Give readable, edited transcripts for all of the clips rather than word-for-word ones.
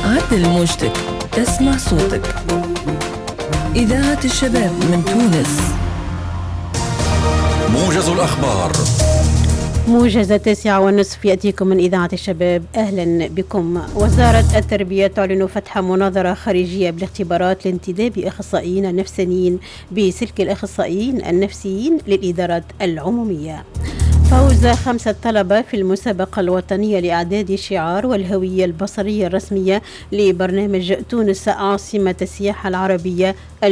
عدل موجتك، تسمع صوتك. إذاعة الشباب من تونس. موجز الأخبار. موجز 9:30 يأتيكم من إذاعة الشباب. أهلا بكم. وزارة التربية تعلن فتح مناظرة خارجية بالاختبارات لانتداب أخصائيين نفسانيين بسلك الأخصائيين النفسيين للإدارات العمومية. فوز 5 طلبة في المسابقة الوطنية لإعداد الشعار والهوية البصرية الرسمية لبرنامج تونس عاصمة السياحة العربية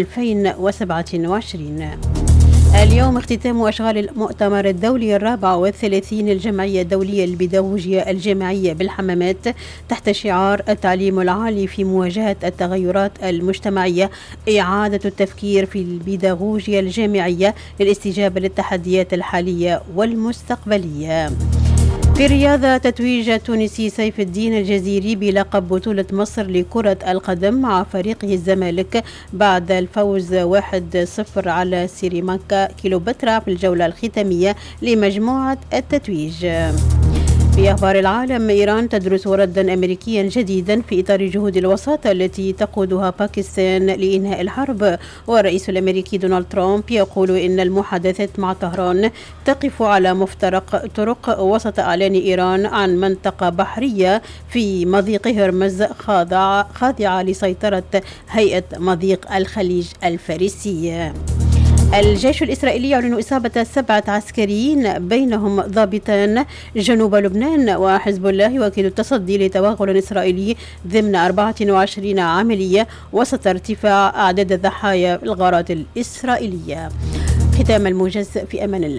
2027. اليوم اختتام أشغال المؤتمر الدولي 34 الجمعية الدولية للبيداغوجيا الجامعية بالحمامات تحت شعار التعليم العالي في مواجهة التغيرات المجتمعية، إعادة التفكير في البيداغوجيا الجامعية للاستجابة للتحديات الحالية والمستقبلية. في الرياضة، تتويج تونسي سيف الدين الجزيري بلقب بطولة مصر لكرة القدم مع فريقه الزمالك بعد الفوز 1-0 على سيراميكا كيلوباترا في الجولة الختامية لمجموعة التتويج. في أخبار العالم، إيران تدرس ردا أمريكيا جديدا في إطار جهود الوساطة التي تقودها باكستان لإنهاء الحرب. والرئيس الأمريكي دونالد ترامب يقول إن المحادثات مع طهران تقف على مفترق طرق وسط إعلان إيران عن منطقة بحرية في مضيق هرمز خاضعة لسيطرة هيئة مضيق الخليج الفارسي. الجيش الإسرائيلي يعلن إصابة 7 عسكريين بينهم ضابطان جنوب لبنان. وحزب الله يؤكد التصدي لتوغل إسرائيلي ضمن 24 عملية وسط ارتفاع أعداد الضحايا الغارات الإسرائيلية. ختام الموجز، في أمان الله.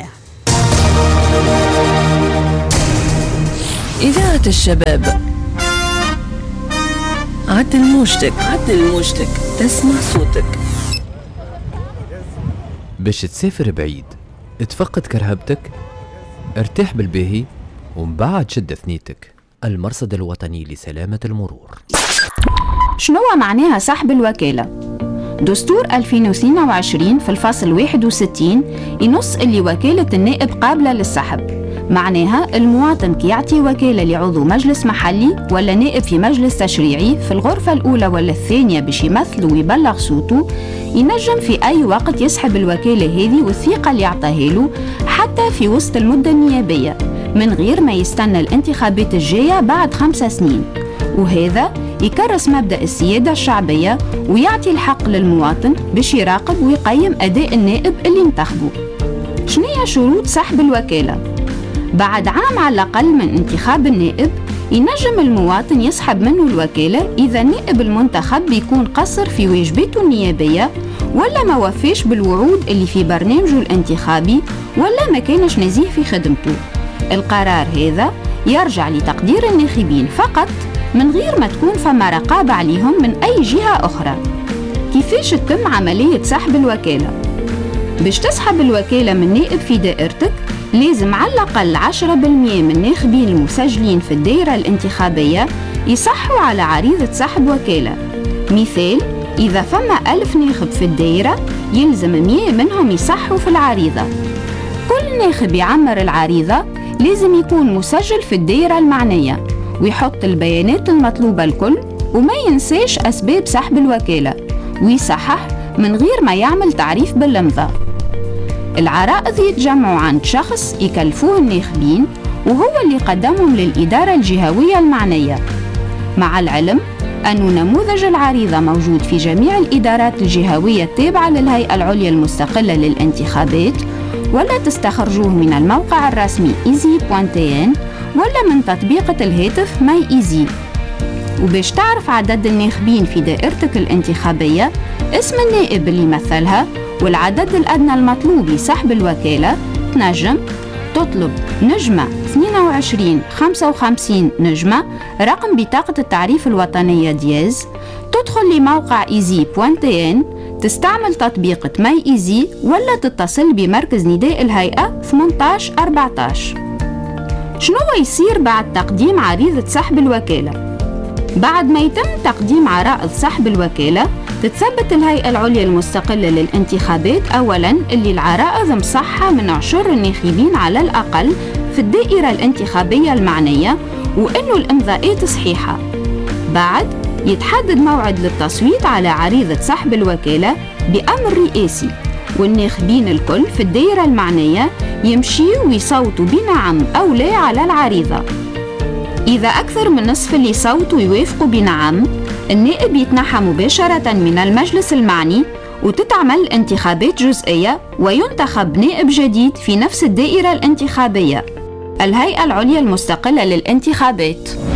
إذاعة الشباب. عدل موجتك، عدل موجتك، تسمع صوتك. باش تسافر بعيد، تفقد كرهبتك، ارتاح بالباهي ومن بعد شد ثنيتك. المرصد الوطني لسلامة المرور. شنو معناها سحب الوكالة؟ دستور 2022 في الفصل 61 ينص اللي وكالة النائب قابلة للسحب. معناها المواطن كي يعطي وكالة لعضو مجلس محلي ولا نائب في مجلس تشريعي في الغرفة الأولى ولا الثانية باش يمثل ويبلغ صوته، ينجم في أي وقت يسحب الوكالة هذه والثقة اللي يعطاها له حتى في وسط المدة النيابية من غير ما يستنى الانتخابات الجاية بعد 5 سنين. وهذا يكرس مبدأ السيادة الشعبية ويعطي الحق للمواطن باش يراقب ويقيم أداء النائب اللي انتخبه. شنية شروط سحب الوكالة؟ بعد عام على الأقل من انتخاب النائب ينجم المواطن يسحب منه الوكالة إذا النائب المنتخب بيكون قصر في واجباته النيابية ولا ما وفيش بالوعود اللي في برنامجه الانتخابي ولا ما كانش نزيه في خدمته. القرار هذا يرجع لتقدير الناخبين فقط من غير ما تكون فما رقابة عليهم من أي جهة أخرى. كيفاش تتم عملية سحب الوكالة؟ باش تسحب الوكالة من نائب في دائرتك لازم على الأقل 10% من الناخبين المسجلين في الدائرة الانتخابية يصحوا على عريضة سحب وكالة. مثال، إذا فما 1000 ناخب في الدائرة يلزم 100 منهم يصحوا في العريضة. كل ناخب يعمر العريضة لازم يكون مسجل في الدائرة المعنية ويحط البيانات المطلوبة الكل وما ينساش أسباب سحب الوكالة ويصحح من غير ما يعمل تعريف بالإمضاء. العرائض يتجمعوا عند شخص يكلفوه الناخبين وهو اللي قدمهم للإدارة الجهوية المعنية، مع العلم أن نموذج العريضة موجود في جميع الإدارات الجهوية التابعة للهيئة العليا المستقلة للانتخابات، ولا تستخرجوه من الموقع الرسمي easy.tn ولا من تطبيقة الهاتف ماي ايزي. وباش تعرف عدد الناخبين في دائرتك الانتخابية، اسم النائب اللي يمثلها والعدد الأدنى المطلوب لسحب الوكالة، تنجم تطلب نجمة 22 55 نجمة رقم بطاقة التعريف الوطنية دياز، تدخل لموقع easy.tn، تستعمل تطبيق ماي ايزي ولا تتصل بمركز نداء الهيئة 1814. شنو يصير بعد تقديم عريضة سحب الوكالة؟ بعد ما يتم تقديم عرائض سحب الوكالة، تتثبت الهيئة العليا المستقلة للانتخابات أولاً اللي العرائض مصحة من 10 الناخبين على الأقل في الدائرة الانتخابية المعنية وإنه الإمضاءات صحيحة. بعد يتحدد موعد للتصويت على عريضة سحب الوكالة بأمر رئاسي، والناخبين الكل في الدائرة المعنية يمشيوا ويصوتوا بنعم أو لا على العريضة. إذا أكثر من نصف اللي صوتوا يوافقوا بنعم، النائب يتنحى مباشرة من المجلس المعني وتتعمل انتخابات جزئية وينتخب نائب جديد في نفس الدائرة الانتخابية. الهيئة العليا المستقلة للانتخابات.